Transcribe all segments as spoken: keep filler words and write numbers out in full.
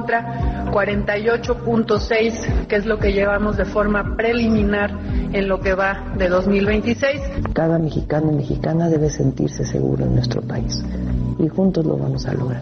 contra, cuarenta y ocho punto seis, que es lo que llevamos de forma preliminar en lo que va de dos mil veintiséis. Cada mexicano y mexicana debe sentirse seguro en nuestro país y juntos lo vamos a lograr.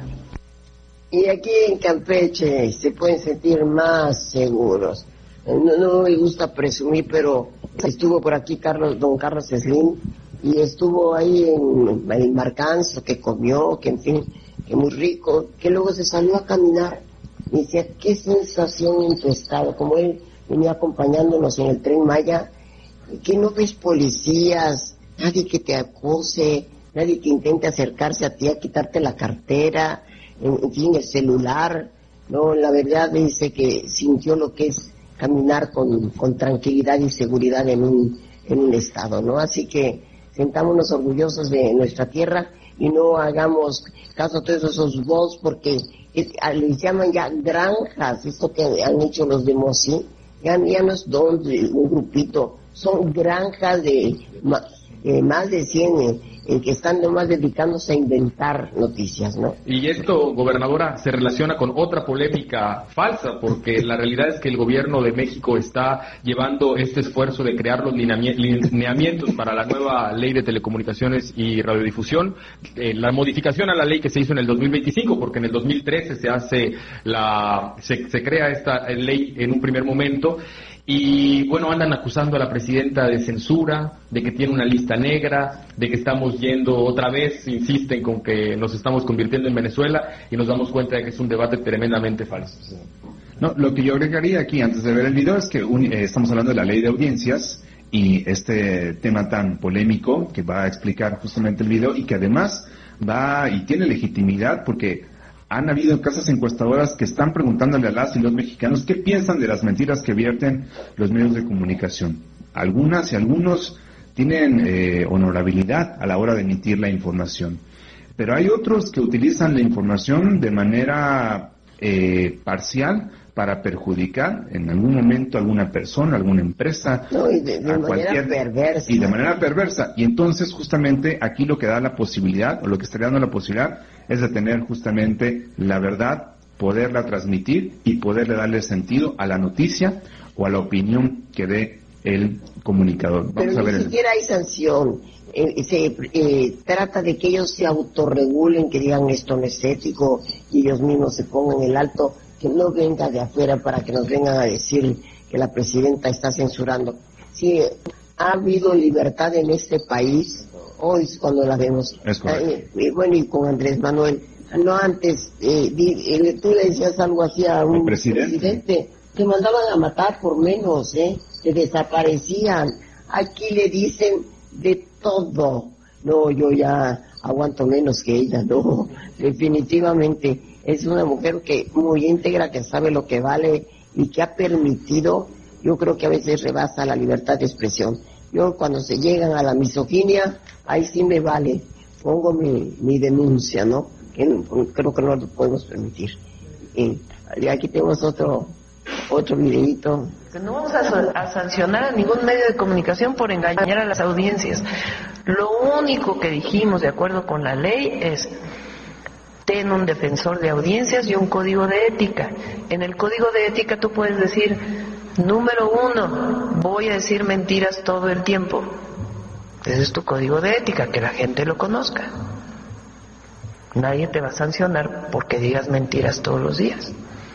Y aquí en Campeche se pueden sentir más seguros. No, no me gusta presumir, pero estuvo por aquí Carlos, don Carlos Slim, y estuvo ahí en el Marcanzo, que comió, que en fin, que muy rico, que luego se salió a caminar. Y decía, qué sensación en tu estado, como él venía acompañándonos en el Tren Maya, que no ves policías, nadie que te acose, nadie que intente acercarse a ti a quitarte la cartera, en, en fin, el celular. No, la verdad dice que sintió lo que es caminar con, con tranquilidad y seguridad en un, en un estado, ¿no? Así que sentámonos orgullosos de nuestra tierra y no hagamos caso a todos esos bots, porque es, les llaman ya granjas, esto que han hecho los de Mosí, ya, ya no es don, un grupito, son granjas de eh, más de cien eh, eh, que están nomás dedicándose a inventar noticias, ¿no? Y esto, gobernadora, se relaciona con otra polémica falsa, porque la realidad es que el gobierno de México está llevando este esfuerzo de crear los lineamientos para la nueva ley de telecomunicaciones y radiodifusión, eh, la modificación a la ley que se hizo en el dos mil veinticinco, porque en el dos mil trece se hace la, se, se crea esta ley en un primer momento. Y bueno, andan acusando a la presidenta de censura, de que tiene una lista negra, de que estamos yendo otra vez, insisten con que nos estamos convirtiendo en Venezuela, y nos damos cuenta de que es un debate tremendamente falso. No, lo que yo agregaría aquí antes de ver el video es que un, eh, estamos hablando de la ley de audiencias y este tema tan polémico que va a explicar justamente el video, y que además va y tiene legitimidad porque han habido casas encuestadoras que están preguntándole a las y los mexicanos qué piensan de las mentiras que vierten los medios de comunicación. Algunas y algunos tienen eh, honorabilidad a la hora de emitir la información, pero hay otros que utilizan la información de manera eh, parcial para perjudicar en algún momento a alguna persona, alguna empresa, no, y de, de a manera cualquier perversa. y de manera perversa. Y entonces justamente aquí lo que da la posibilidad, o lo que estaría dando la posibilidad, es de tener justamente la verdad, poderla transmitir y poderle darle sentido a la noticia o a la opinión que dé el comunicador. Vamos Pero a ver ni el... siquiera hay sanción. Eh, se eh, trata de que ellos se autorregulen, que digan esto no es ético, y ellos mismos se pongan el alto, que no venga de afuera para que nos vengan a decir que la presidenta está censurando. Sí, ha habido libertad en este país, hoy es cuando la vemos. Eh, y bueno, y con Andrés Manuel, no antes, eh, di, eh, tú le decías algo así a un presidente. presidente, que mandaban a matar por menos, ¿eh? Que desaparecían. Aquí le dicen de todo. No, yo ya aguanto menos que ella, no, definitivamente. Es una mujer que muy íntegra, que sabe lo que vale y que ha permitido, yo creo que a veces rebasa la libertad de expresión. Yo cuando se llegan a la misoginia, ahí sí me vale, pongo mi, mi denuncia, ¿no? Que no, creo que no lo podemos permitir. Y, y aquí tenemos otro otro videíto. No vamos a, a sancionar a ningún medio de comunicación por engañar a las audiencias. Lo único que dijimos de acuerdo con la ley es: ten un defensor de audiencias y un código de ética. En el código de ética tú puedes decir, número uno, voy a decir mentiras todo el tiempo. Ese es tu código de ética, que la gente lo conozca. Nadie te va a sancionar porque digas mentiras todos los días.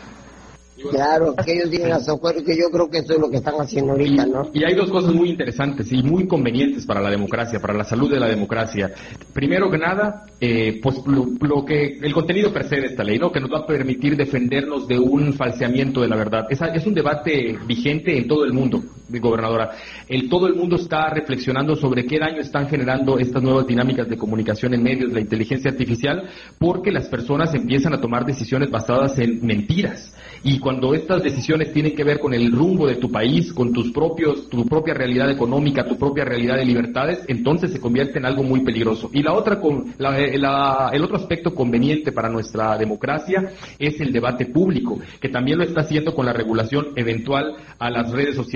Claro, que ellos digan a su acuerdo, que yo creo que eso es lo que están haciendo ahorita, ¿no? Y hay dos cosas muy interesantes y muy convenientes para la democracia, para la salud de la democracia. Primero que nada, eh, pues lo, lo que el contenido per se de esta ley, ¿no? Que nos va a permitir defendernos de un falseamiento de la verdad. Es, es un debate vigente en todo el mundo, gobernadora. El, todo el mundo está reflexionando sobre qué daño están generando estas nuevas dinámicas de comunicación en medios, la inteligencia artificial, porque las personas empiezan a tomar decisiones basadas en mentiras. Y cuando estas decisiones tienen que ver con el rumbo de tu país, con tus propios, tu propia realidad económica, tu propia realidad de libertades, entonces se convierte en algo muy peligroso. Y la otra, la, la, el otro aspecto conveniente para nuestra democracia es el debate público, que también lo está haciendo con la regulación eventual a las redes sociales en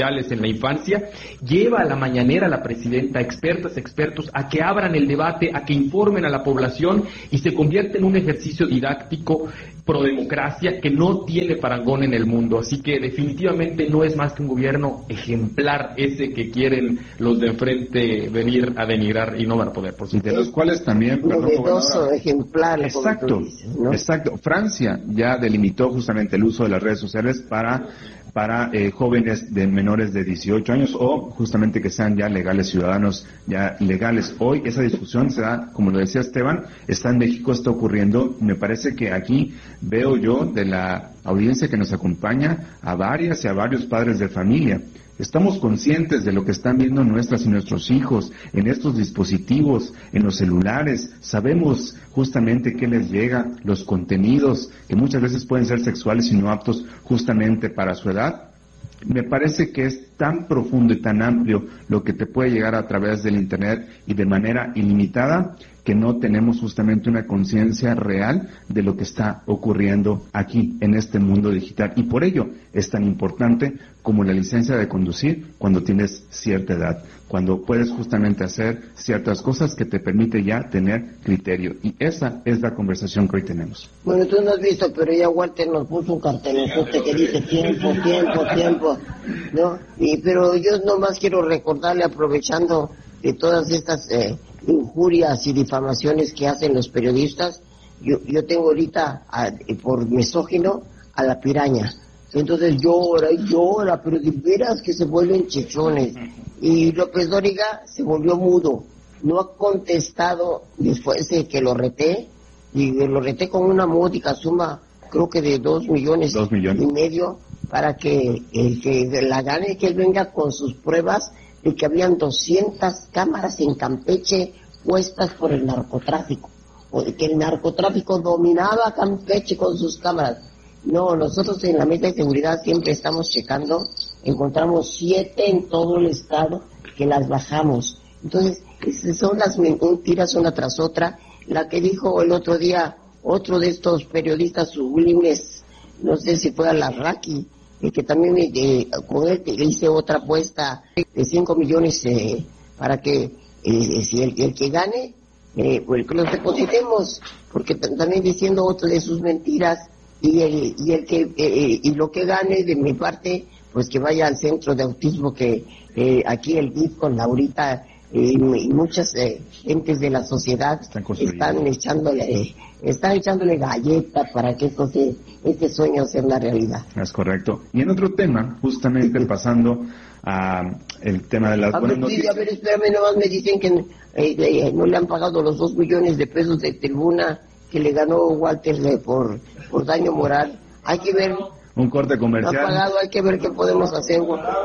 la infancia, lleva a la mañanera a la presidenta, expertas, expertos, a que abran el debate, a que informen a la población y se convierte en un ejercicio didáctico pro democracia que no tiene parangón en el mundo. Así que definitivamente no es más que un gobierno ejemplar ese que quieren los de enfrente venir a denigrar y no van a poder, por supuesto. De los cuales también... Novedoso, ejemplar. Exacto, dices, ¿no? exacto. Francia ya delimitó justamente el uso de las redes sociales para para eh, jóvenes de menores de dieciocho años o justamente que sean ya legales, ciudadanos ya legales. Hoy esa discusión se da, como lo decía Esteban, está en México, está ocurriendo. Me parece que aquí veo yo de la audiencia que nos acompaña a varias y a varios padres de familia. Estamos conscientes de lo que están viendo nuestras y nuestros hijos en estos dispositivos, en los celulares. Sabemos justamente qué les llega, los contenidos que muchas veces pueden ser sexuales y no aptos justamente para su edad. Me parece que es tan profundo y tan amplio lo que te puede llegar a través del Internet y de manera ilimitada que no tenemos justamente una conciencia real de lo que está ocurriendo aquí en este mundo digital. Y por ello es tan importante como la licencia de conducir cuando tienes cierta edad, cuando puedes justamente hacer ciertas cosas que te permite ya tener criterio. Y esa es la conversación que hoy tenemos. Bueno, tú no has visto, pero ya Walter nos puso un cartelote que dice tiempo, tiempo, tiempo, ¿no? Y, pero yo nomás quiero recordarle, aprovechando de todas estas eh, injurias y difamaciones que hacen los periodistas, yo, yo tengo ahorita, a, por misógino, a la piraña. Entonces llora y llora, pero de veras que se vuelven chichones. Y López Dóriga se volvió mudo, no ha contestado después de que lo reté, y lo reté con una módica suma, creo que de dos millones, dos millones y medio, para que el que la gane, que él venga con sus pruebas de que habían doscientas cámaras en Campeche puestas por el narcotráfico, o de que el narcotráfico dominaba Campeche con sus cámaras. No, nosotros en la mesa de seguridad siempre estamos checando, encontramos siete en todo el estado que las bajamos. Entonces, son las mentiras una tras otra. La que dijo el otro día otro de estos periodistas sublimes, no sé si fue a la Raki, que también eh, con él le hice otra apuesta de cinco millones eh, para que eh, si el, el que gane, eh, pues que los depositemos, porque t- también diciendo otra de sus mentiras, y el y el que eh, y lo que gane de mi parte, pues que vaya al centro de autismo que eh, aquí el D I F con Laurita eh, y muchas eh, gentes de la sociedad están, están echándole eh, están echándole galletas para que esto se, este sueño sea una realidad. Es correcto. Y en otro tema, justamente pasando a el tema de las a buenas ver, noticias. A ver, espérame, nomás me dicen que eh, eh, no le han pagado los dos millones de pesos de tribuna que le ganó Walter eh, por por daño moral. Hay que ver. Un corte comercial. No ha pagado, hay que ver qué podemos hacer.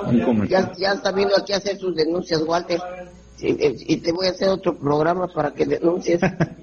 Un ya, ya está viendo aquí hacer sus denuncias, Walter. Y, y te voy a hacer otro programa para que denuncies.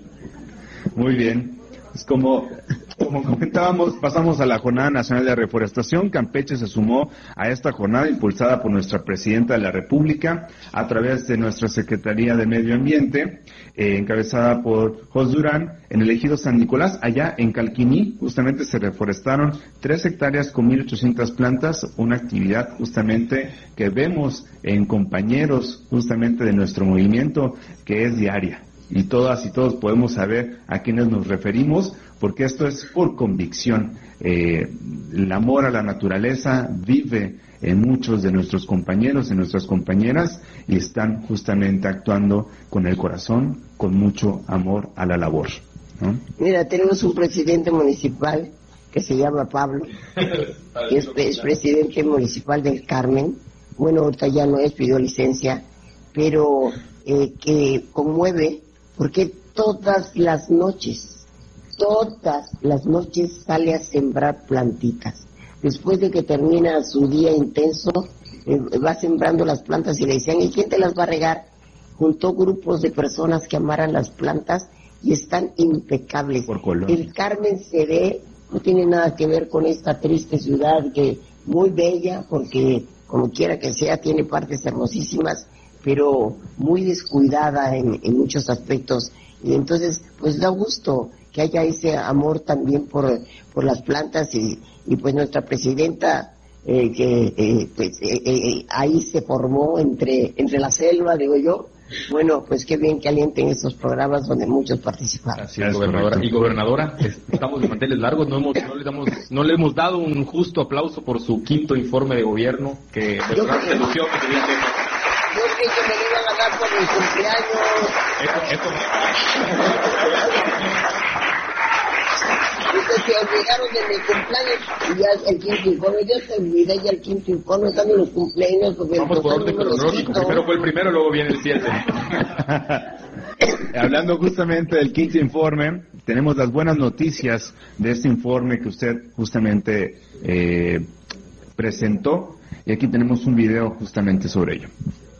Muy bien. Es como, como comentábamos, pasamos a la Jornada Nacional de Reforestación. Campeche se sumó a esta jornada impulsada por nuestra Presidenta de la República a través de nuestra Secretaría de Medio Ambiente, eh, encabezada por Jos Durán, en el ejido San Nicolás, allá en Calquiní. Justamente se reforestaron tres hectáreas con mil ochocientas plantas, una actividad justamente que vemos en compañeros justamente de nuestro movimiento, que es diaria. Y todas y todos podemos saber a quiénes nos referimos, porque esto es por convicción. Eh, el amor a la naturaleza vive en muchos de nuestros compañeros, en nuestras compañeras, y están justamente actuando con el corazón, con mucho amor a la labor, ¿no? Mira, tenemos un presidente municipal que se llama Pablo, que es, es presidente municipal del Carmen. Bueno, ahorita ya no es, pidió licencia, pero eh, que conmueve, porque todas las noches, todas las noches sale a sembrar plantitas. Después de que termina su día intenso, eh, va sembrando las plantas y le decían, ¿y quién te las va a regar? Juntó grupos de personas que amaran las plantas y están impecables. El Carmen se ve, no tiene nada que ver con esta triste ciudad, que muy bella, porque como quiera que sea, tiene partes hermosísimas, pero muy descuidada en, en muchos aspectos. Y entonces, pues da gusto que haya ese amor también por, por las plantas y, y pues nuestra presidenta eh, que eh, pues eh, eh, ahí se formó entre, entre la selva, digo yo. Bueno, pues qué bien que alienten estos programas donde muchos participaron. Así es, gobernadora. Y gobernadora, estamos de manteles largos, no, hemos, no, le damos, no le hemos dado un justo aplauso por su quinto informe de gobierno, que fue una ilusión que quería hacer. Yo creí que me iban a dar por mi cumpleaños. Eso, eso. Ustedes se olvidaron de mi cumpleaños y ya el quinto informe. Yo se olvidé ya el quinto informe, están los cumpleaños. Porque vamos por orden cronológico. Primero fue el primero, luego viene el siete. Hablando justamente del quinto informe, tenemos las buenas noticias de este informe que usted justamente eh, presentó. Y aquí tenemos un video justamente sobre ello.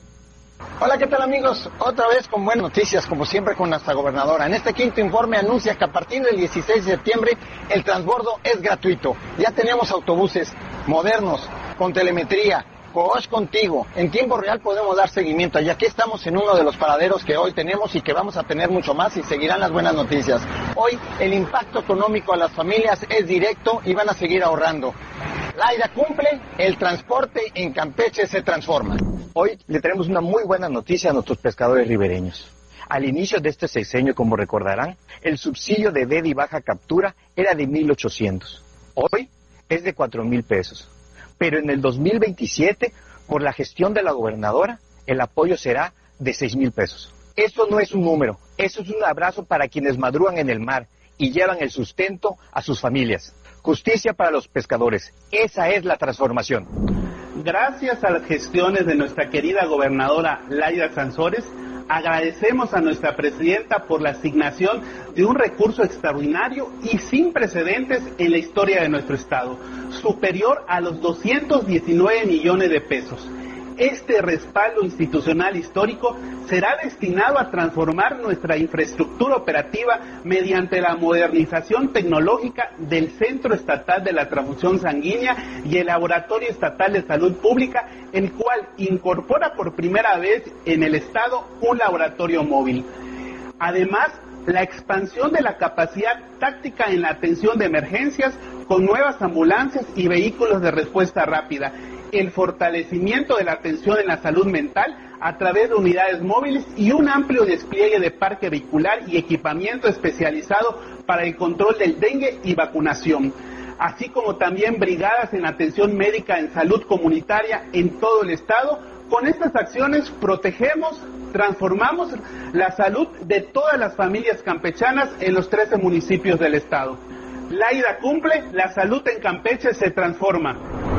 Hola, ¿qué tal amigos? Otra vez con buenas noticias, como siempre con nuestra gobernadora. En este quinto informe anuncia que a partir del dieciséis de septiembre el transbordo es gratuito. Ya tenemos autobuses modernos, con telemetría, Coach Contigo. En tiempo real podemos dar seguimiento. Y aquí estamos en uno de los paraderos que hoy tenemos y que vamos a tener mucho más y seguirán las buenas noticias. Hoy el impacto económico a las familias es directo y van a seguir ahorrando. Laida cumple, el transporte en Campeche se transforma. Hoy le tenemos una muy buena noticia a nuestros pescadores ribereños. Al inicio de este sexenio, como recordarán, el subsidio de veda y baja captura era de mil ochocientos. Hoy es de cuatro mil pesos. Pero en el dos mil veintisiete, por la gestión de la gobernadora, el apoyo será de seis mil pesos. Esto no es un número, eso es un abrazo para quienes madrugan en el mar y llevan el sustento a sus familias. Justicia para los pescadores, esa es la transformación. Gracias a las gestiones de nuestra querida gobernadora Laida Sansores, agradecemos a nuestra presidenta por la asignación de un recurso extraordinario y sin precedentes en la historia de nuestro estado, superior a los doscientos diecinueve millones de pesos. Este respaldo institucional histórico será destinado a transformar nuestra infraestructura operativa mediante la modernización tecnológica del Centro Estatal de la Transfusión Sanguínea y el Laboratorio Estatal de Salud Pública, el cual incorpora por primera vez en el estado un laboratorio móvil. Además, la expansión de la capacidad táctica en la atención de emergencias con nuevas ambulancias y vehículos de respuesta rápida, el fortalecimiento de la atención en la salud mental a través de unidades móviles y un amplio despliegue de parque vehicular y equipamiento especializado para el control del dengue y vacunación, así como también brigadas en atención médica en salud comunitaria en todo el estado. Con estas acciones protegemos, transformamos la salud de todas las familias campechanas en los trece municipios del estado. Laida cumple, la salud en Campeche se transforma.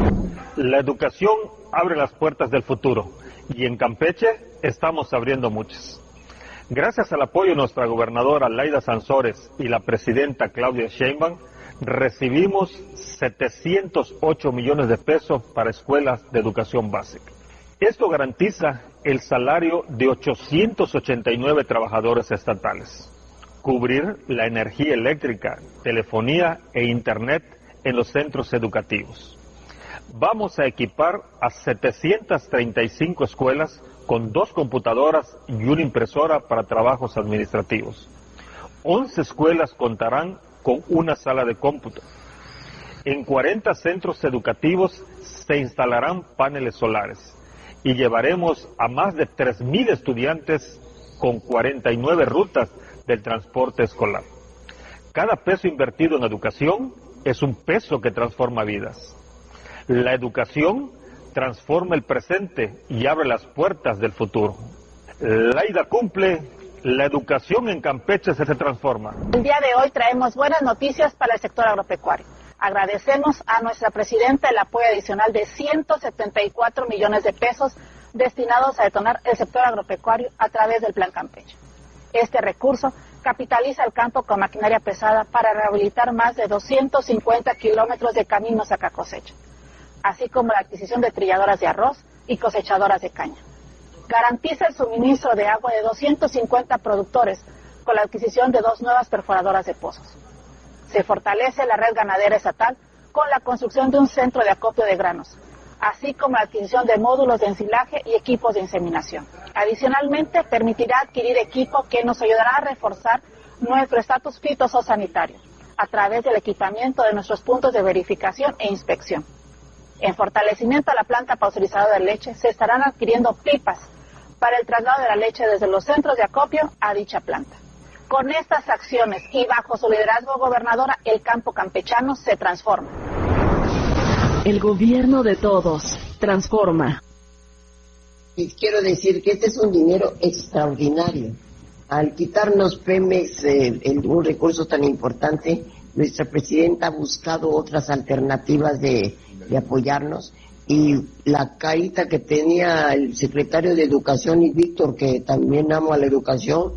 La educación abre las puertas del futuro y en Campeche estamos abriendo muchas. Gracias al apoyo de nuestra gobernadora Laida Sansores y la presidenta Claudia Sheinbaum, recibimos setecientos ocho millones de pesos para escuelas de educación básica. Esto garantiza el salario de ochocientos ochenta y nueve trabajadores estatales, cubrir la energía eléctrica, telefonía e internet en los centros educativos. Vamos a equipar a setecientas treinta y cinco escuelas con dos computadoras y una impresora para trabajos administrativos. once escuelas contarán con una sala de cómputo. En cuarenta centros educativos se instalarán paneles solares y llevaremos a más de tres mil estudiantes con cuarenta y nueve rutas del transporte escolar. Cada peso invertido en educación es un peso que transforma vidas. La educación transforma el presente y abre las puertas del futuro. Laida cumple, la educación en Campeche se transforma. El día de hoy traemos buenas noticias para el sector agropecuario. Agradecemos a nuestra presidenta el apoyo adicional de ciento setenta y cuatro millones de pesos destinados a detonar el sector agropecuario a través del Plan Campeche. Este recurso capitaliza el campo con maquinaria pesada para rehabilitar más de doscientos cincuenta kilómetros de caminos a cosecha, así como la adquisición de trilladoras de arroz y cosechadoras de caña. Garantiza el suministro de agua de doscientos cincuenta productores con la adquisición de dos nuevas perforadoras de pozos. Se fortalece la red ganadera estatal con la construcción de un centro de acopio de granos, así como la adquisición de módulos de ensilaje y equipos de inseminación. Adicionalmente, permitirá adquirir equipo que nos ayudará a reforzar nuestro estatus fitosanitario a través del equipamiento de nuestros puntos de verificación e inspección. En fortalecimiento a la planta pasteurizadora de leche, se estarán adquiriendo pipas para el traslado de la leche desde los centros de acopio a dicha planta. Con estas acciones y bajo su liderazgo, gobernadora, el campo campechano se transforma. El gobierno de todos transforma. Y quiero decir que este es un dinero extraordinario. Al quitarnos Pemex, eh, el, un recurso tan importante, nuestra presidenta ha buscado otras alternativas de, de apoyarnos, y la carita que tenía el secretario de Educación y Víctor, que también amo a la educación,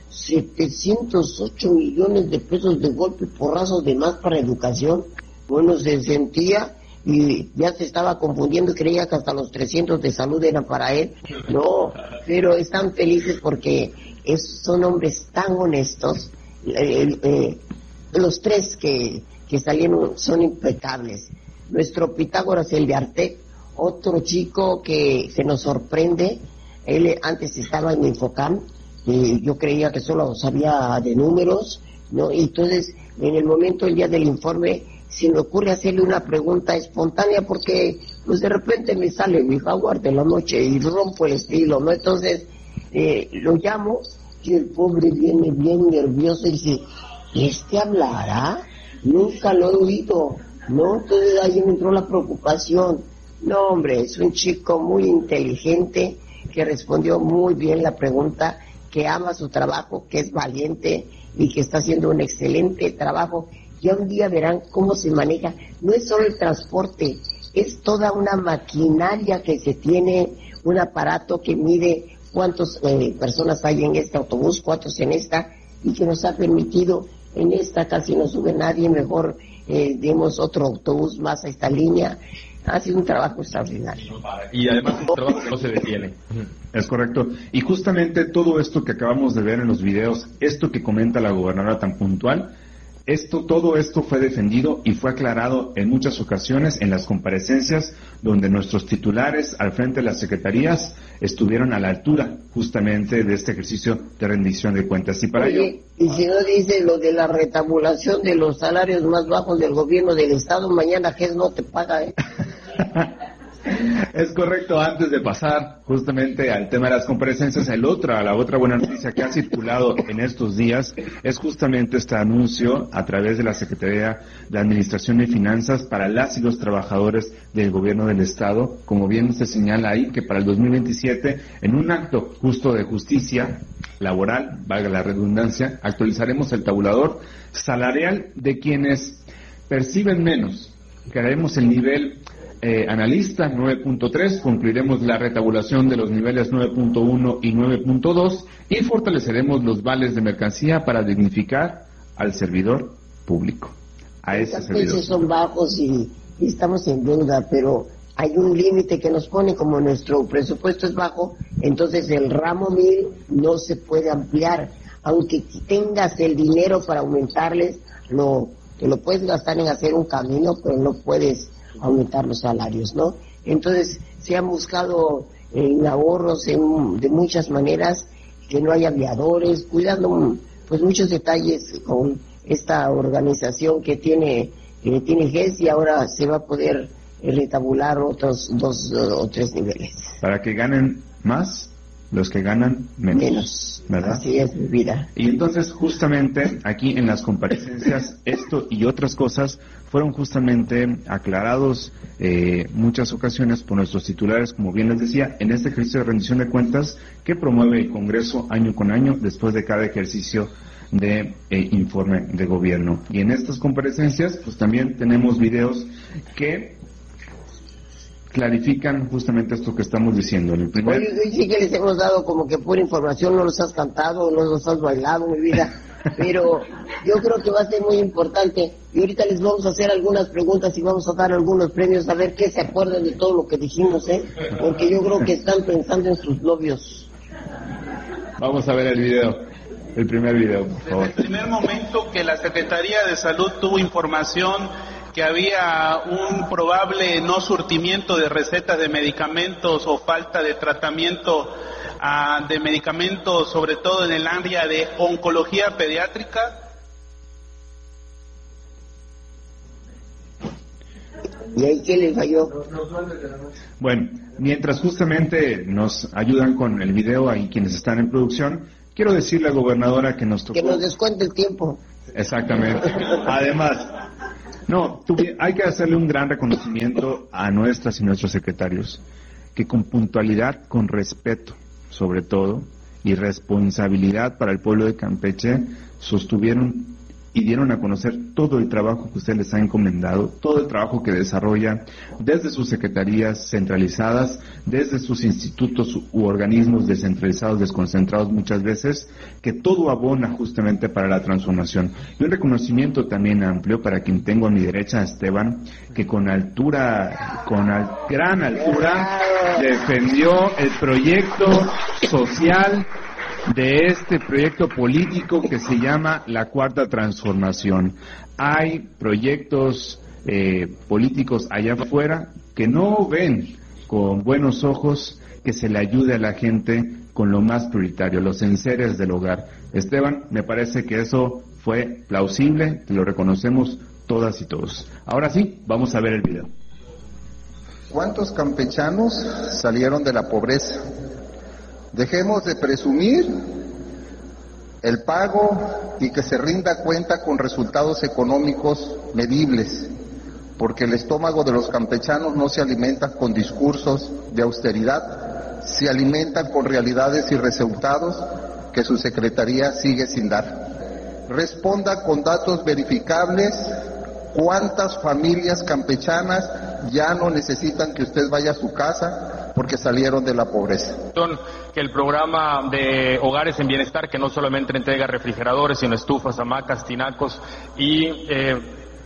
setecientos ocho millones de pesos de golpe, porrazos de más para educación. Bueno, se sentía y ya se estaba confundiendo, creía que hasta los trescientos de salud eran para él. No, pero están felices porque es, son hombres tan honestos. Eh, eh, los tres que, que salieron son impecables. Nuestro Pitágoras, el de Artec, otro chico que se nos sorprende. Él antes estaba en Infocam, y yo creía que solo sabía de números, ¿no? Y entonces, en el momento, el día del informe, se me ocurre hacerle una pregunta espontánea, porque pues de repente me sale mi jaguar de la noche y rompo el estilo, ¿no? Entonces, eh, lo llamo, y el pobre viene bien nervioso y dice, ¿este hablará? Nunca lo he oído, ¿no? Entonces ahí me entró la preocupación. No, hombre, es un chico muy inteligente, que respondió muy bien la pregunta, que ama su trabajo, que es valiente y que está haciendo un excelente trabajo. Ya un día verán cómo se maneja. No es solo el transporte, es toda una maquinaria que se tiene, un aparato que mide cuántas eh, personas hay en este autobús, cuántos en esta, y que nos ha permitido, en esta casi no sube nadie, mejor eh, demos otro autobús más a esta línea. Ha sido un trabajo extraordinario. Y además es un trabajo que no se detiene. Es correcto. Y justamente todo esto que acabamos de ver en los videos, esto que comenta la gobernadora tan puntual, esto, todo esto fue defendido y fue aclarado en muchas ocasiones en las comparecencias, donde nuestros titulares al frente de las secretarías estuvieron a la altura justamente de este ejercicio de rendición de cuentas. Y para Oye, ello... y si no dice lo de la retabulación de los salarios más bajos del gobierno del Estado, mañana G E S no te paga, ¿eh? Es correcto. Antes de pasar justamente al tema de las comparecencias, el otra, la otra buena noticia que ha circulado en estos días es justamente este anuncio a través de la Secretaría de Administración y Finanzas para las y los trabajadores del gobierno del Estado, como bien se señala ahí, que para el dos mil veintisiete, en un acto justo de justicia laboral, valga la redundancia, actualizaremos el tabulador salarial de quienes perciben menos. Crearemos el nivel Eh, analista nueve punto tres, concluiremos la retabulación de los niveles nueve punto uno y nueve punto dos y fortaleceremos los vales de mercancía para dignificar al servidor público. A ese Los servidor. precios son bajos y, y estamos en deuda, pero hay un límite que nos pone, como nuestro presupuesto es bajo, entonces el ramo mil no se puede ampliar, aunque tengas el dinero para aumentarles, lo, te lo puedes gastar en hacer un camino, pero no puedes aumentar los salarios, ¿no? Entonces se han buscado en ahorros en, de muchas maneras, que no haya aviadores, cuidando pues muchos detalles con esta organización que tiene que tiene G E S, y ahora se va a poder eh, retabular otros dos uh, o tres niveles. Para que ganen más los que ganan menos, menos, ¿verdad? Así es mi vida. Y entonces justamente aquí en las comparecencias esto y otras cosas fueron justamente aclarados eh, muchas ocasiones por nuestros titulares, como bien les decía, en este ejercicio de rendición de cuentas que promueve el Congreso año con año después de cada ejercicio de eh, informe de gobierno. Y en estas comparecencias pues también tenemos videos que clarifican justamente esto que estamos diciendo. En el primer... Oye, hoy sí que les hemos dado como que pura información, no los has cantado, no los has bailado, mi vida, pero yo creo que va a ser muy importante, y ahorita les vamos a hacer algunas preguntas y vamos a dar algunos premios, a ver qué se acuerdan de todo lo que dijimos, ¿eh? Porque yo creo que están pensando en sus novios. Vamos a ver el video, el primer video, por favor. Desde el primer momento que la Secretaría de Salud tuvo información que había un probable no surtimiento de recetas de medicamentos o falta de tratamiento uh, de medicamentos, sobre todo en el área de oncología pediátrica. ¿Y ahí qué les falló? Bueno, mientras justamente nos ayudan con el video ahí quienes están en producción, quiero decirle a la gobernadora que nos tocó... Que nos descuente el tiempo. Exactamente. Además, no, tuvi... hay que hacerle un gran reconocimiento a nuestras y nuestros secretarios, que con puntualidad, con respeto, sobre todo, y responsabilidad para el pueblo de Campeche, sostuvieron y dieron a conocer todo el trabajo que usted les ha encomendado, todo el trabajo que desarrolla desde sus secretarías centralizadas, desde sus institutos u organismos descentralizados, desconcentrados muchas veces, que todo abona justamente para la transformación. Y un reconocimiento también amplio para quien tengo a mi derecha, a Esteban, que con altura, con al, gran altura, defendió el proyecto social de este proyecto político que se llama la Cuarta Transformación. Hay proyectos eh, políticos allá afuera que no ven con buenos ojos que se le ayude a la gente con lo más prioritario, los enseres del hogar. Esteban, me parece que eso fue plausible, te lo reconocemos todas y todos. Ahora sí, vamos a ver el video. ¿Cuántos campechanos salieron de la pobreza? Dejemos de presumir el pago y que se rinda cuenta con resultados económicos medibles, porque el estómago de los campechanos no se alimenta con discursos de austeridad, se alimenta con realidades y resultados que su secretaría sigue sin dar. Responda con datos verificables cuántas familias campechanas ya no necesitan que usted vaya a su casa porque salieron de la pobreza. Que el programa de Hogares en Bienestar, que no solamente entrega refrigeradores, sino estufas, hamacas, tinacos y eh,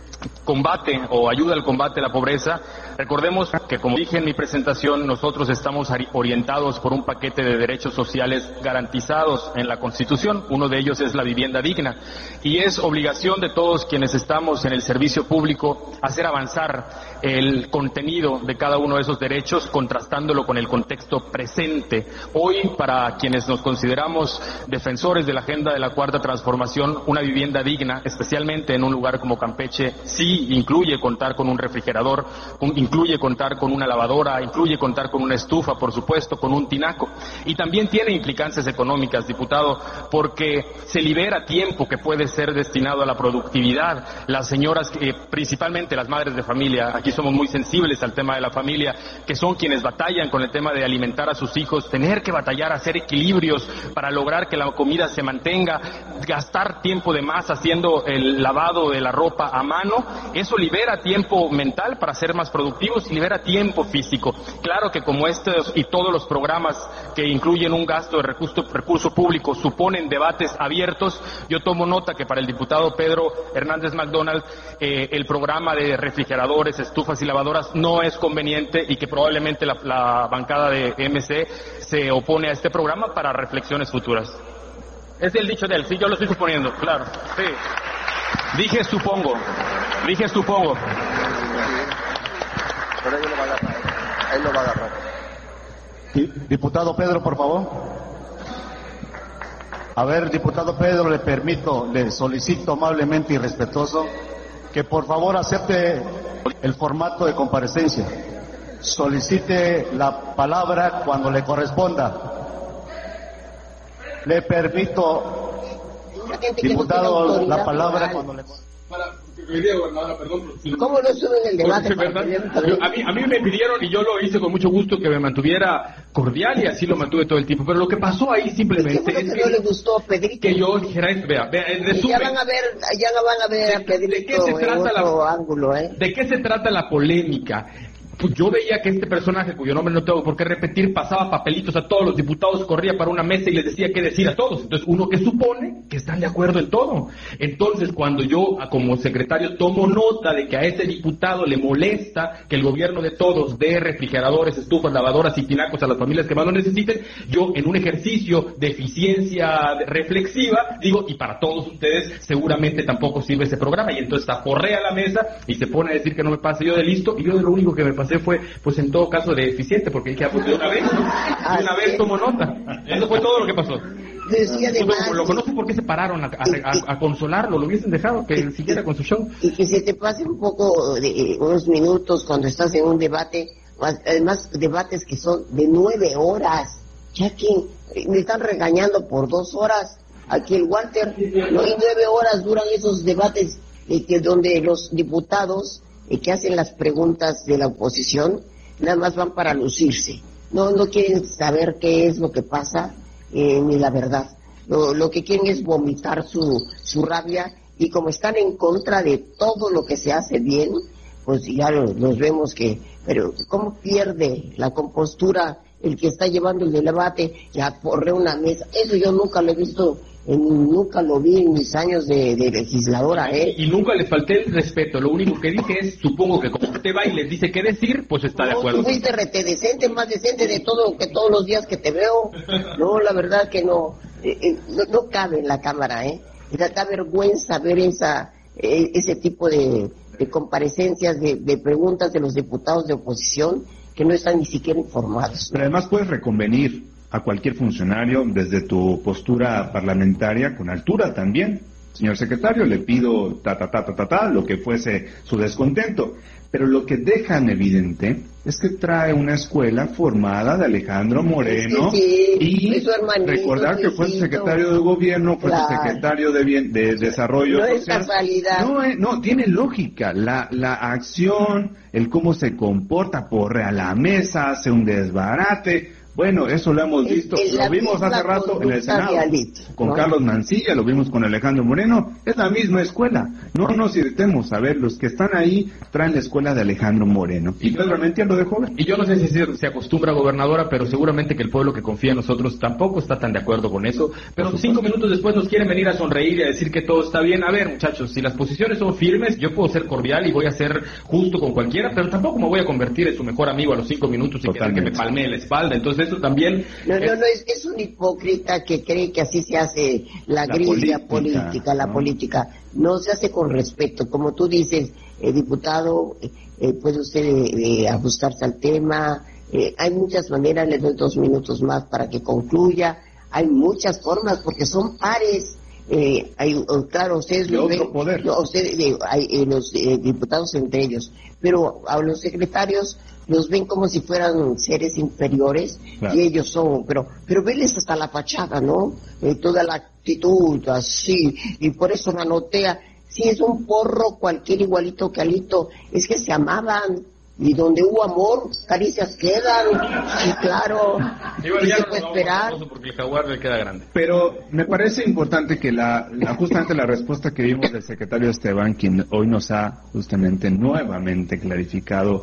combate o ayuda al combate a la pobreza. Recordemos que, como dije en mi presentación, nosotros estamos orientados por un paquete de derechos sociales garantizados en la Constitución. Uno de ellos es la vivienda digna, y es obligación de todos quienes estamos en el servicio público hacer avanzar el contenido de cada uno de esos derechos, contrastándolo con el contexto presente. Hoy, para quienes nos consideramos defensores de la agenda de la Cuarta Transformación, una vivienda digna, especialmente en un lugar como Campeche, sí incluye contar con un refrigerador, un, incluye contar con una lavadora, incluye contar con una estufa, por supuesto, con un tinaco. Y también tiene implicancias económicas, diputado, porque se libera tiempo que puede ser destinado a la productividad. Las señoras, eh, principalmente las madres de familia, aquí somos muy sensibles al tema de la familia, que son quienes batallan con el tema de alimentar a sus hijos, tener que batallar, hacer equilibrios para lograr que la comida se mantenga, gastar tiempo de más haciendo el lavado de la ropa a mano. Eso libera tiempo mental para ser más productivos y libera tiempo físico. Claro que como estos y todos los programas que incluyen un gasto de recurso, recurso público suponen debates abiertos, yo tomo nota que para el diputado Pedro Hernández McDonald eh, el programa de refrigeradores, estufas y lavadoras no es conveniente, y que probablemente la, la bancada de M C se opone a este programa para reflexiones futuras. Es el dicho de él, sí, yo lo estoy suponiendo, claro, sí. Dije supongo, dije supongo. Pero ahí lo va a agarrar, ahí lo va a agarrar. Diputado Pedro, por favor. A ver, diputado Pedro, le permito, le solicito amablemente y respetuoso que por favor acepte el formato de comparecencia. Solicite la palabra cuando le corresponda. Le permito, diputado, la palabra cuando le corresponda. ¿Cómo no sube el debate? A mí, a mí me pidieron, y yo lo hice con mucho gusto, que me mantuviera cordial, y así lo mantuve todo el tiempo. Pero lo que pasó ahí simplemente es que no le gustó a Pedrito. Que yo dijera esto, vea, vea, en resumen, ya van a ver, ya van a ver a Pedrito ¿de qué se trata en otro la, ángulo, ¿eh? ¿De qué se trata la polémica? Pues yo veía que este personaje, cuyo nombre no tengo por qué repetir, pasaba papelitos a todos los diputados, corría para una mesa y les decía qué decir a todos. Entonces, uno que supone que están de acuerdo en todo. Entonces, cuando yo, como secretario, tomo nota de que a ese diputado le molesta que el gobierno de todos dé refrigeradores, estufas, lavadoras y tinacos a las familias que más lo necesiten, yo, en un ejercicio de eficiencia reflexiva, digo, y para todos ustedes seguramente tampoco sirve ese programa. Y entonces aporrea la mesa y se pone a decir que no me pase yo de listo, y yo de lo único que me pasé fue, pues en todo caso, de eficiente, porque dije, ah, pues de una vez, de una vez tomo nota. Eso fue todo lo que pasó. decía de más. Lo conozco porque se pararon a, a, a, a consolarlo, lo hubiesen dejado que y, siguiera con su show. Y que se te pase un poco, de unos minutos cuando estás en un debate, además debates que son de nueve horas. Ya que me están regañando por dos horas. Aquí el Walter, no, y nueve horas duran esos debates eh, que donde los diputados eh, que hacen las preguntas de la oposición nada más van para lucirse. No, no quieren saber qué es lo que pasa eh, ni la verdad. Lo, lo que quieren es vomitar su, su rabia, y como están en contra de todo lo que se hace bien, pues ya los, los vemos que, pero cómo pierde la compostura el que está llevando el debate, ya porre una mesa. Eso yo nunca lo he visto, en, nunca lo vi en mis años de, de legisladora, ¿eh? Y nunca les falté el respeto. Lo único que dije es, supongo que como usted va y les dice qué decir, pues está no, de acuerdo. Tú fuiste rete decente, más decente de todo que todos los días que te veo. No, la verdad que no, eh, eh, no, no cabe en la cámara, ¿eh? Da, da vergüenza ver esa, eh, ese tipo de, de comparecencias, de, de preguntas de los diputados de oposición que no están ni siquiera informados. Pero además puedes reconvenir a cualquier funcionario desde tu postura parlamentaria con altura también. Señor secretario, le pido ta, ta, ta, ta, ta, ta, lo que fuese su descontento. Pero lo que dejan evidente es que trae una escuela formada de Alejandro Moreno, sí, sí, y hermanito, recordar que fue secretario de gobierno, fue claro. secretario de, bien, de desarrollo no social. Es casualidad. No, eh, no, tiene lógica. La, la acción, el cómo se comporta, porre a la mesa, hace un desbarate. Bueno, eso lo hemos visto, es, es lo vimos hace rato en el Senado, realista, con ¿no? Carlos Mancilla, lo vimos con Alejandro Moreno, es la misma escuela. No nos irritemos, a ver, los que están ahí traen la escuela de Alejandro Moreno. Y Pedro Armentiano lo dejó ver. Y yo no sé si se, se acostumbra, gobernadora, pero seguramente que el pueblo que confía en nosotros tampoco está tan de acuerdo con eso. Pero cinco minutos después nos quieren venir a sonreír y a decir que todo está bien. A ver, muchachos, si las posiciones son firmes, yo puedo ser cordial y voy a ser justo con cualquiera, pero tampoco me voy a convertir en su mejor amigo a los cinco minutos y que, que me palmee la espalda. Entonces eso también... No, no, no, es, es un hipócrita que cree que así se hace la, la grilla política, política la ¿no? política. No se hace con respeto. Como tú dices, eh, diputado, eh, puede usted eh, ajustarse al tema. Eh, hay muchas maneras, le doy dos minutos más para que concluya. Hay muchas formas, porque son pares. Eh, hay, claro, ustedes lo ven, no, ustedes, eh, hay, eh, los eh, diputados entre ellos, pero a los secretarios los ven como si fueran seres inferiores, claro. Y ellos son, pero pero venles hasta la fachada, ¿no? Eh, toda la actitud así, y por eso manotea. Si es un porro cualquier igualito que Alito, es que se amaban, y donde hubo amor, caricias quedan, y claro, y bueno, ya se no puede no, esperar. Porque el jaguar le queda grande. Pero me parece importante que la, la justamente la respuesta que vimos del secretario Esteban, quien hoy nos ha justamente nuevamente clarificado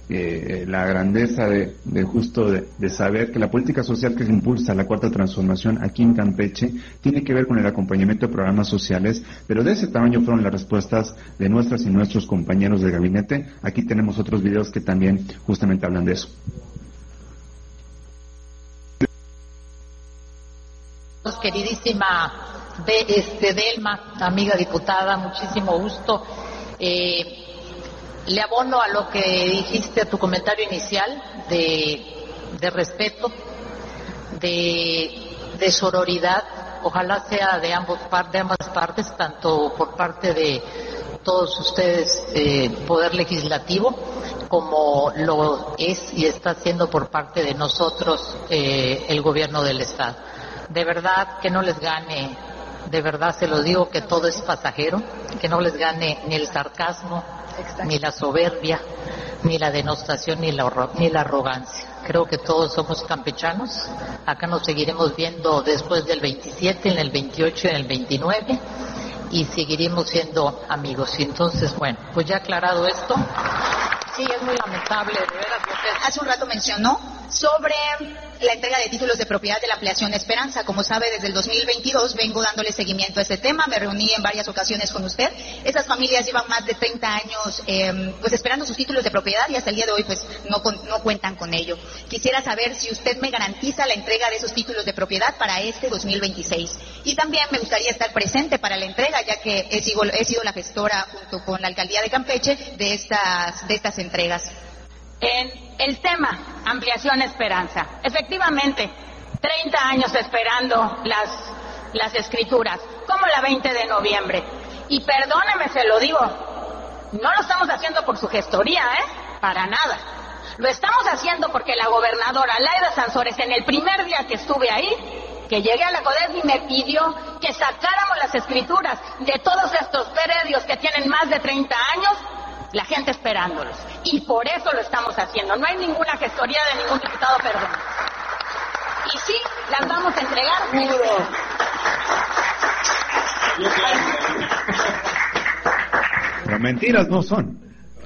eh, la grandeza de, de justo de, de saber que la política social que se impulsa la cuarta transformación aquí en Campeche tiene que ver con el acompañamiento de programas sociales, pero de ese tamaño fueron las respuestas de nuestras y nuestros compañeros de gabinete. Aquí tenemos otros videos que también justamente hablan de eso. Queridísima de este Delma, amiga diputada, muchísimo gusto. Eh, le abono a lo que dijiste, a tu comentario inicial de, de respeto, de, de sororidad. Ojalá sea de ambos par, de ambas partes, tanto por parte de todos ustedes, eh, Poder Legislativo, como lo es y está haciendo por parte de nosotros, eh, el Gobierno del Estado. De verdad que no les gane, de verdad se lo digo, que todo es pasajero, que no les gane ni el sarcasmo, ni la soberbia, ni la denostación, ni la, ni la arrogancia. Creo que todos somos campechanos. Acá nos seguiremos viendo después del veintisiete, en el veintiocho y en el veintinueve, y seguiremos siendo amigos. Y entonces, bueno, pues ya aclarado esto, sí, es muy lamentable, de veras, lo que... Hace un rato mencionó sobre la entrega de títulos de propiedad de la ampliación Esperanza. Como sabe, desde el dos mil veintidós vengo dándole seguimiento a este tema, me reuní en varias ocasiones con usted. Esas familias llevan más de treinta años eh, pues esperando sus títulos de propiedad y hasta el día de hoy pues no, con, no cuentan con ello. Quisiera saber si usted me garantiza la entrega de esos títulos de propiedad para este dos mil veintiséis. Y también me gustaría estar presente para la entrega, ya que he sido, he sido la gestora junto con la Alcaldía de Campeche de estas, de estas entregas. En el tema ampliación Esperanza, efectivamente, treinta años esperando las, las escrituras, como la veinte de noviembre. Y perdóneme, se lo digo, no lo estamos haciendo por su gestoría, ¿eh? Para nada. Lo estamos haciendo porque la gobernadora Laida Sansores, en el primer día que estuve ahí, que llegué a la CODESMI, me pidió que sacáramos las escrituras de todos estos predios que tienen más de treinta años, la gente esperándolos. Y por eso lo estamos haciendo. No hay ninguna gestoría de ningún diputado, perdón. Y sí, las vamos a entregar. Pero mentiras no son.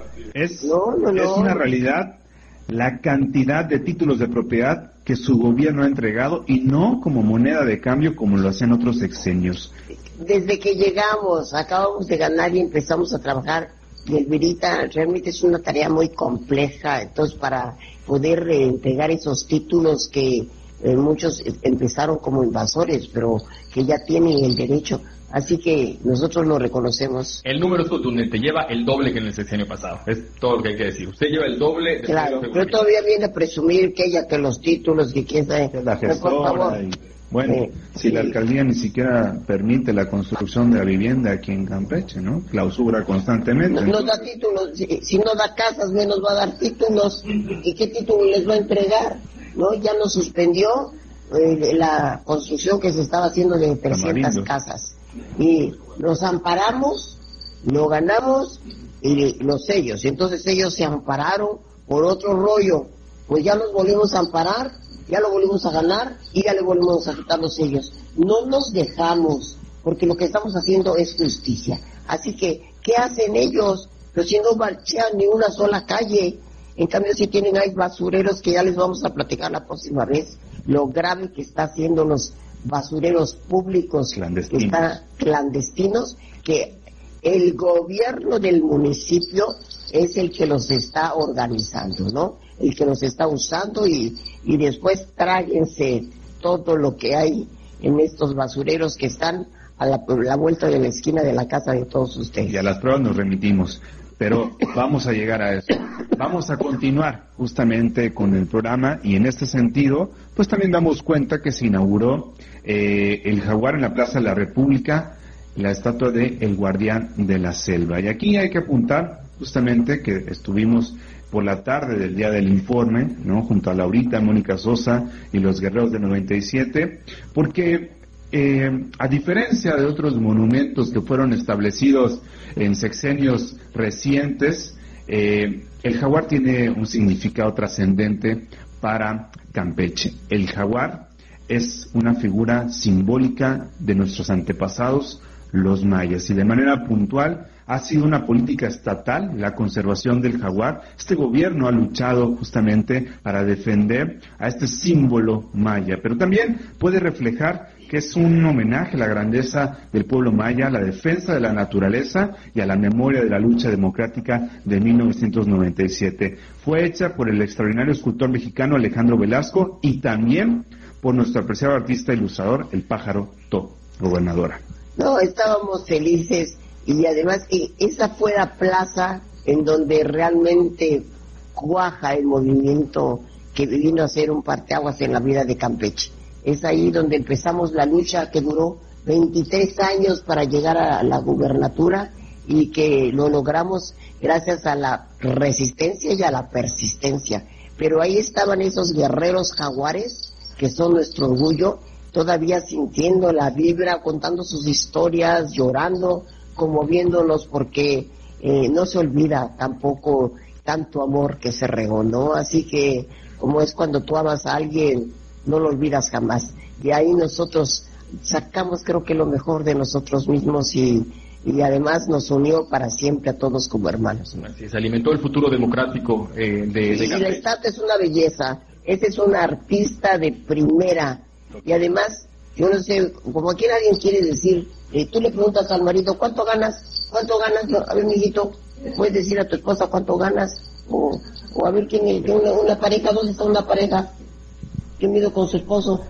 Es, no, no, no. es una realidad la cantidad de títulos de propiedad que su gobierno ha entregado, y no como moneda de cambio como lo hacían otros sexenios. Desde que llegamos, acabamos de ganar y empezamos a trabajar, y Elvirita, realmente es una tarea muy compleja, entonces para poder eh, entregar esos títulos que eh, muchos empezaron como invasores, pero que ya tienen el derecho. Así que nosotros lo reconocemos. El número es contundente, lleva el doble que en el sexenio pasado. Es todo lo que hay que decir. Usted lleva el doble. De claro, pero todavía viene a presumir que ella, que los títulos, que quién sabe. La gestora. Y, bueno, eh, si sí. La alcaldía ni siquiera permite la construcción de la vivienda aquí en Campeche, ¿no? Clausura constantemente. No, no da títulos, si, si no da casas, menos va a dar títulos. ¿Y qué título les va a entregar? ¿No? Ya nos suspendió eh, la construcción que se estaba haciendo de trescientas casas. Y nos amparamos, lo ganamos y los sellos. Entonces ellos se ampararon por otro rollo. Pues ya nos volvimos a amparar, ya lo volvimos a ganar y ya le volvimos a quitar los sellos. No nos dejamos, porque lo que estamos haciendo es justicia. Así que, ¿qué hacen ellos? Pues si no marchean ni una sola calle. En cambio, si tienen ahí basureros, que ya les vamos a platicar la próxima vez, lo grave que está haciendo los basureros públicos clandestinos. Que están clandestinos, que el gobierno del municipio es el que los está organizando, ¿no? El que los está usando y, y después tráguense todo lo que hay en estos basureros que están a la, la vuelta de la esquina de la casa de todos ustedes. Y a las pruebas nos remitimos. Pero vamos a llegar a eso. Vamos a continuar justamente con el programa, y en este sentido, pues también damos cuenta que se inauguró eh, el Jaguar en la Plaza de la República, la estatua de El Guardián de la Selva. Y aquí hay que apuntar justamente que estuvimos por la tarde del día del informe, ¿no? Junto a Laurita, Mónica Sosa y los guerreros de noventa y siete, porque Eh, a diferencia de otros monumentos que fueron establecidos en sexenios recientes, eh, el jaguar tiene un significado trascendente para Campeche. El jaguar es una figura simbólica de nuestros antepasados, los mayas, y de manera puntual ha sido una política estatal la conservación del jaguar. Este gobierno ha luchado justamente para defender a este símbolo maya, pero también puede reflejar que es un homenaje a la grandeza del pueblo maya, a la defensa de la naturaleza y a la memoria de la lucha democrática de mil novecientos noventa y siete. Fue hecha por el extraordinario escultor mexicano Alejandro Velasco y también por nuestro apreciado artista ilustrador, el Pájaro To, gobernadora. No, estábamos felices, y además que esa fue la plaza en donde realmente cuaja el movimiento que vino a ser un parteaguas en la vida de Campeche. Es ahí donde empezamos la lucha que duró veintitrés años para llegar a la gubernatura, y que lo logramos gracias a la resistencia y a la persistencia. Pero ahí estaban esos guerreros jaguares que son nuestro orgullo, todavía sintiendo la vibra, contando sus historias, llorando, conmoviéndonos, porque eh, no se olvida tampoco tanto amor que se regó, ¿no? Así que, como es cuando tú amas a alguien, no lo olvidas jamás. Y ahí nosotros sacamos, creo que lo mejor de nosotros mismos, y, y además nos unió para siempre a todos como hermanos. Así se alimentó el futuro democrático eh, de, de Y la estatua es una belleza. Ese es un artista de primera. Y además, yo no sé, como aquí alguien quiere decir, eh, tú le preguntas al marido, ¿cuánto ganas? ¿Cuánto ganas? No, a ver, mijito, ¿puedes decir a tu esposa cuánto ganas? O, o a ver, ¿quién es? Una, una pareja, ¿dónde está una pareja? ¿Quién vino con su esposo?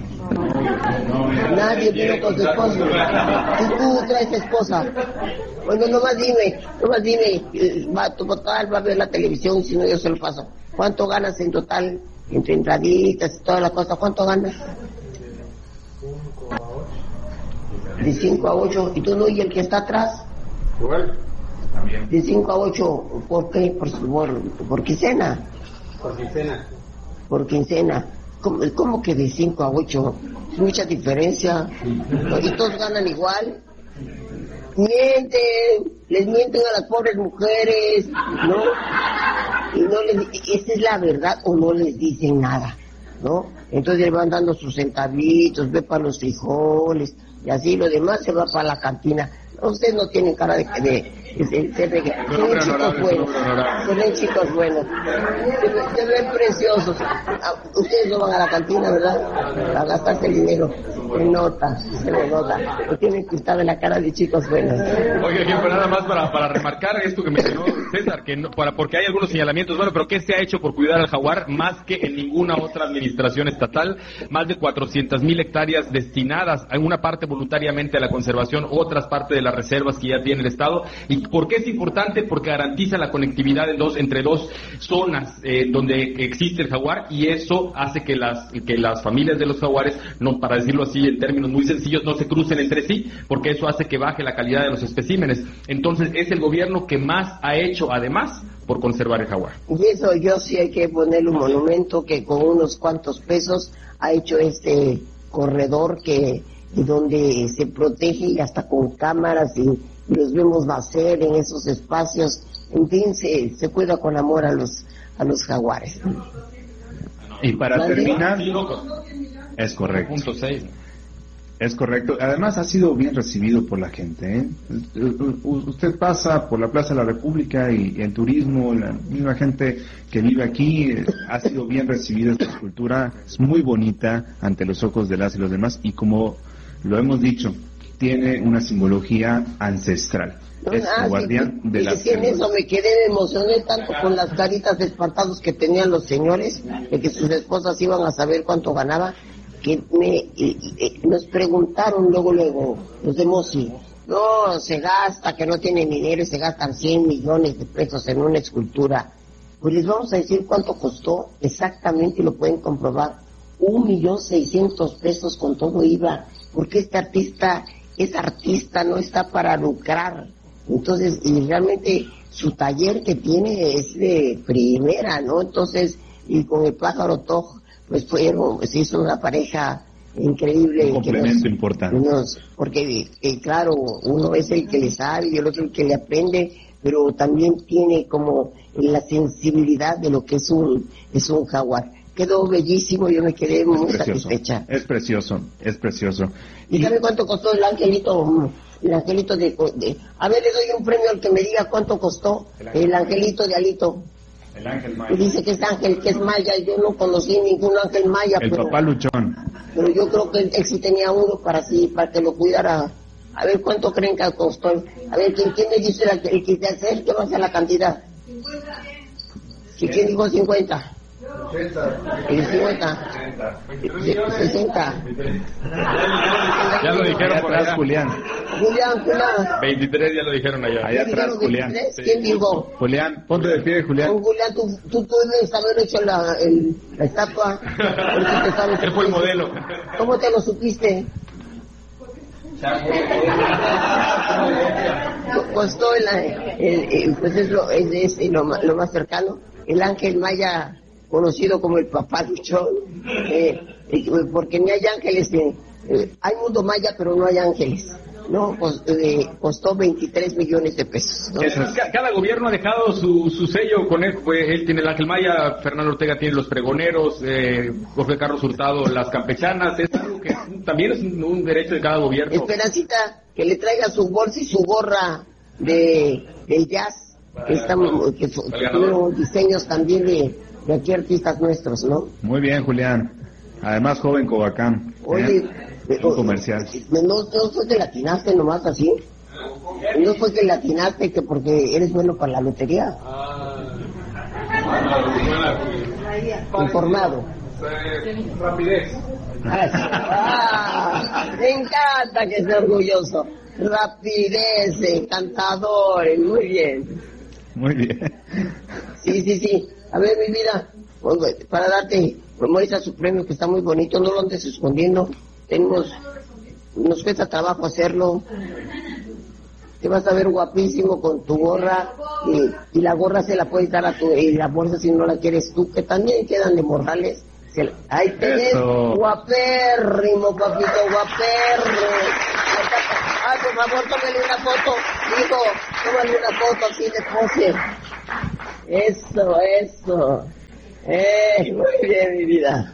Nadie vino con su esposo. Y tú traes esposa. Bueno, nomás dime, nomás dime, va, tu total va a ver la televisión, si no yo se lo paso. ¿Cuánto ganas en total entre entraditas y toda la cosa. ¿Cuánto ganas? De cinco a ocho. ¿Y tú no? ¿Y el que está atrás? Igual. También. De cinco a ocho. ¿Por qué? Por, por, por quincena. Por quincena. Por quincena. ¿Cómo, cómo que de cinco a ocho? Mucha diferencia. Y todos ganan igual. Mienten, les mienten a las pobres mujeres, ¿no? Y no les, esa es la verdad, o no les dicen nada, ¿no? Entonces le van dando sus centavitos, ve para los frijoles, y así lo demás se va para la cantina. Ustedes no tienen cara de de, de, de, de, de, de ser chicos buenos, se ven chicos buenos, se, ven, se ven preciosos. Ustedes no van a la cantina, ¿verdad? A gastarse el dinero. Se nota, se le nota. Lo tienen pintado en la cara de chicos buenos. Oye, pero nada más para, para remarcar esto que mencionó César, que no, para, porque hay algunos señalamientos, bueno, pero ¿qué se ha hecho por cuidar al jaguar? Más que en ninguna otra administración estatal, más de cuatrocientas mil hectáreas destinadas, en una parte voluntariamente a la conservación, otras parte de las reservas que ya tiene el Estado. ¿Y por qué es importante? Porque garantiza la conectividad en dos, entre dos zonas eh, donde existe el jaguar, y eso hace que las, que las familias de los jaguares, no, para decirlo así en términos muy sencillos, no se crucen entre sí, porque eso hace que baje la calidad de los especímenes. Entonces es el gobierno que más ha hecho, además, por conservar el jaguar. Y eso yo sí hay que ponerle un monumento que con unos cuantos pesos ha hecho este corredor que donde se protege, y hasta con cámaras, y, y los vemos nacer en esos espacios. En fin, se, se cuida con amor a los a los jaguares. Y para ¿Vale? terminar, es correcto. Punto seis. Es correcto. Además ha sido bien recibido por la gente, ¿eh? Usted pasa por la Plaza de la República y el turismo, la misma gente que vive aquí, eh, ha sido bien recibida esta escultura. Es muy bonita ante los ojos de las y los demás, y como lo hemos dicho, tiene una simbología ancestral. Es ah, el guardián sí, de la sí, en eso me quedé, me emocioné tanto con las caritas de espantados que tenían los señores, de que sus esposas iban a saber cuánto ganaba, que me eh, eh, nos preguntaron luego, luego, los de Mosi, no, se gasta, que no tienen dinero, y se gastan cien millones de pesos en una escultura. Pues les vamos a decir cuánto costó exactamente, y lo pueden comprobar, un millón seiscientos pesos con todo I V A, porque este artista es artista, no está para lucrar. Entonces, y realmente su taller que tiene es de primera, ¿no? Entonces, y con el pájaro Toj, pues fueron, se hizo una pareja increíble. Un complemento que nos, importante. Nos, porque, eh, claro, uno es el que le sabe y el otro el que le aprende, pero también tiene como la sensibilidad de lo que es un, es un jaguar. Quedó bellísimo, yo me quedé muy es precioso, satisfecha. Es precioso, es precioso. ¿Y sabe cuánto costó el angelito? El angelito de, de... A ver, le doy un premio al que me diga cuánto costó el angelito de Alito. El ángel maya. Dice que es ángel, que es maya. Yo no conocí ningún ángel maya. El pero, papá luchón. Pero yo creo que él, él sí tenía uno para sí, para que lo cuidara. A ver, ¿cuánto creen que costó? A ver, ¿quién, quién me dice el, el que te hace? ¿Qué va a ser la cantidad? ¿Y quién dijo cincuenta? El cincuenta. sesenta. Ya lo dijeron por allá. Julián. Julián, Julián. veintitrés ya lo dijeron allá. Allá atrás, Julián. ¿Quién dijo? Julián, ponte de pie, Julián. Oh, Julián, tú, tú, tú debes haber hecho la, el, la estatua. Él fue el modelo. ¿Cómo te lo supiste? Costó el, el, el, pues es, lo, es, es lo, lo más cercano. El ángel maya, conocido como el papá luchón, eh, porque ni hay ángeles, eh, eh, hay mundo maya pero no hay ángeles, no, pues, eh, costó veintitrés millones de pesos, ¿no? Cada gobierno ha dejado su, su sello con él, pues, él tiene el ángel maya, Fernando Ortega tiene los pregoneros, eh, Jorge Carlos Hurtado las campechanas, es algo que también es un, un derecho de cada gobierno. Esperancita, que le traiga su bolsa y su gorra de del jazz, que, estamos, que, que tuvieron diseños también de de aquí artistas nuestros, ¿no? Muy bien, Julián. Además, joven Covacán. Oye, ¿eh? Un comercial. No, no fue que latinaste nomás así. No fue que latinaste que porque eres bueno para la lotería. Informado. Rapidez. Ah, me encanta que sea orgulloso. Rapidez, encantador, muy bien. Muy bien. Sí, sí, sí. A ver, mi vida, para darte, memoriza su premio que está muy bonito, no lo andes escondiendo, tenemos, nos cuesta trabajo hacerlo, te vas a ver guapísimo con tu gorra, y, y la gorra se la puedes dar a tu, y la bolsa si no la quieres tú, que también quedan de Morrales. Se, ahí tenés, guapérrimo, papito, guapérrimo. Ah, por favor, tómale una foto, digo, tómale una foto así de pose. Eso, eso. Eh, muy bien, mi vida.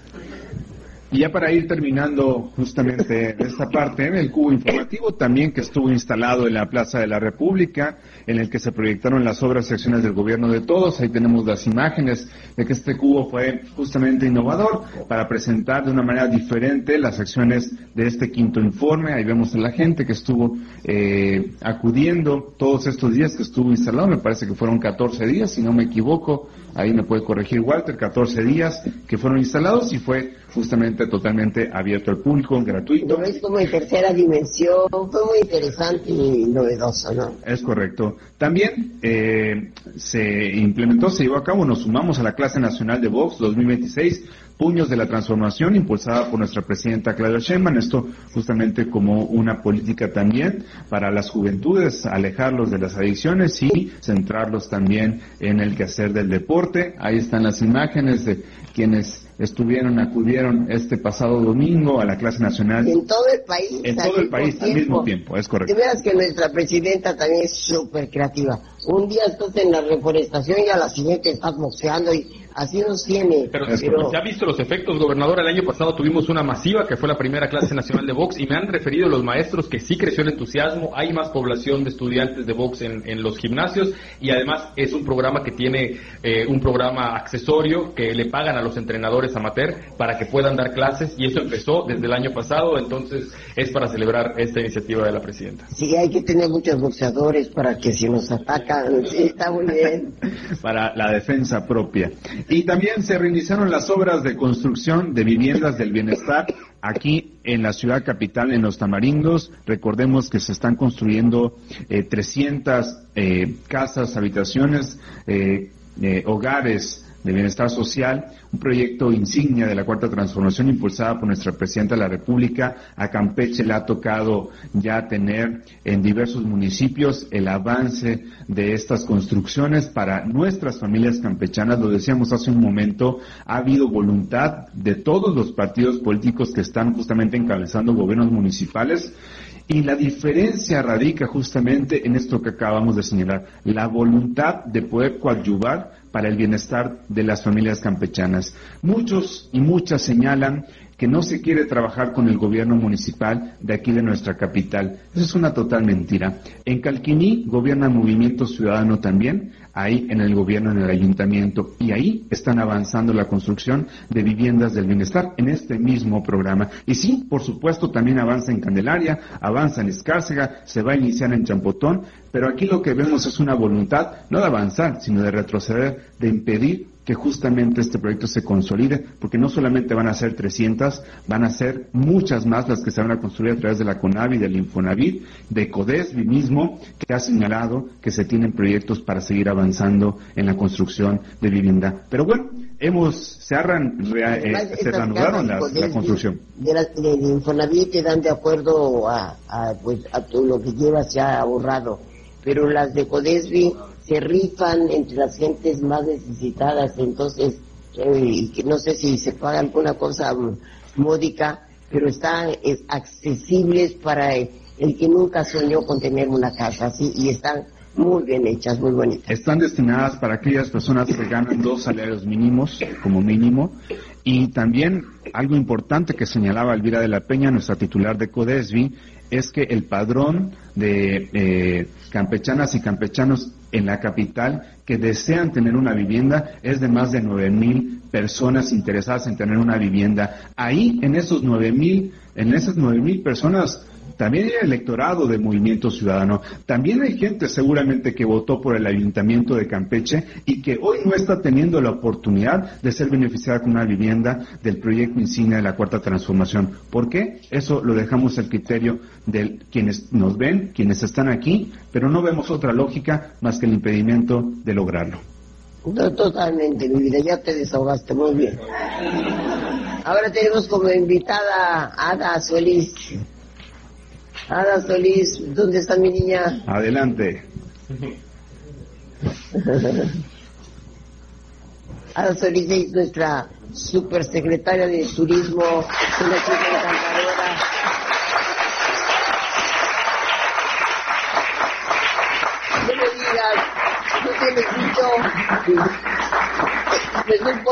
Y ya para ir terminando justamente esta parte, en el cubo informativo también que estuvo instalado en la Plaza de la República, en el que se proyectaron las obras y acciones del gobierno de todos. Ahí tenemos las imágenes de que este cubo fue justamente innovador para presentar de una manera diferente las acciones de este quinto informe. Ahí vemos a la gente que estuvo eh, acudiendo todos estos días que estuvo instalado. Me parece que fueron catorce días, si no me equivoco. Ahí me puede corregir Walter, catorce días que fueron instalados y fue justamente totalmente abierto al público, gratuito. Lo ves como en tercera dimensión, fue muy interesante y novedoso, ¿no? Es correcto. También eh, se implementó, se llevó a cabo, nos sumamos a la clase nacional de Vox dos mil veintiséis, Puños de la Transformación, impulsada por nuestra presidenta Claudia Sheinbaum. Esto justamente como una política también para las juventudes, alejarlos de las adicciones y centrarlos también en el quehacer del deporte. Ahí están las imágenes de quienes estuvieron, acudieron este pasado domingo a la clase nacional. En todo el país. En todo el país al mismo tiempo, es correcto. De veras que nuestra presidenta también es súper creativa. Un día estás en la reforestación y a la siguiente estás boxeando y así nos tiene. Pero, pero se ha visto los efectos, gobernador. El año pasado tuvimos una masiva que fue la primera clase nacional de box y me han referido los maestros que sí creció el entusiasmo, hay más población de estudiantes de box en, en los gimnasios y además es un programa que tiene eh, un programa accesorio que le pagan a los entrenadores amateur para que puedan dar clases y eso empezó desde el año pasado, entonces es para celebrar esta iniciativa de la presidenta. Sí, hay que tener muchos boxeadores para que si nos atacan, sí, está muy bien. Para la defensa propia. Y también se reiniciaron las obras de construcción de viviendas del bienestar aquí en la ciudad capital, en Los Tamarindos. Recordemos que se están construyendo eh, trescientas eh, casas, habitaciones, eh, eh, hogares de bienestar social, un proyecto insignia de la Cuarta Transformación impulsada por nuestra Presidenta de la República. A Campeche le ha tocado ya tener en diversos municipios el avance de estas construcciones para nuestras familias campechanas. Lo decíamos hace un momento, ha habido voluntad de todos los partidos políticos que están justamente encabezando gobiernos municipales. Y la diferencia radica justamente en esto que acabamos de señalar, la voluntad de poder coadyuvar para el bienestar de las familias campechanas. Muchos y muchas señalan que no se quiere trabajar con el gobierno municipal de aquí de nuestra capital. Eso es una total mentira. En Calquiní gobierna Movimiento Ciudadano también, ahí en el gobierno, en el ayuntamiento, y ahí están avanzando la construcción de viviendas del bienestar en este mismo programa. Y sí, por supuesto, también avanza en Candelaria, avanza en Escárcega, se va a iniciar en Champotón, pero aquí lo que vemos es una voluntad, no de avanzar, sino de retroceder, de impedir que justamente este proyecto se consolide, porque no solamente van a ser trescientas, van a ser muchas más las que se van a construir a través de la CONAVI, del Infonavit, de CODESBI mismo, que ha señalado que se tienen proyectos para seguir avanzando en la construcción de vivienda. Pero bueno, hemos, se, arran, rea, eh, se reanudaron la, la construcción. De la, de, de Infonavit te dan de acuerdo a, a, pues, a todo lo que llevas ya ahorrado, pero las de CODESBI se rifan entre las gentes más necesitadas, entonces eh, no sé si se paga alguna cosa módica, pero están es, accesibles para el, el que nunca soñó con tener una casa así, y están muy bien hechas, muy bonitas. Están destinadas para aquellas personas que ganan dos salarios mínimos, como mínimo, y también algo importante que señalaba Elvira de la Peña, nuestra titular de CODESBI, es que el padrón de eh, campechanas y campechanos en la capital que desean tener una vivienda es de más de nueve mil personas interesadas en tener una vivienda. Ahí, en esos nueve mil, en esas nueve mil personas, también hay electorado de Movimiento Ciudadano, también hay gente seguramente que votó por el Ayuntamiento de Campeche y que hoy no está teniendo la oportunidad de ser beneficiada con una vivienda del proyecto insignia de la Cuarta Transformación. ¿Por qué? Eso lo dejamos al criterio de quienes nos ven, quienes están aquí, pero no vemos otra lógica más que el impedimento de lograrlo. No, totalmente, mi vida, ya te desahogaste muy bien. Ahora tenemos como invitada a Ada Solís. Ada Solís, ¿dónde está mi niña? Adelante. Ada Solís es nuestra supersecretaria de Turismo, una chica encantadora. No me digas, no tienes dicho. Me supo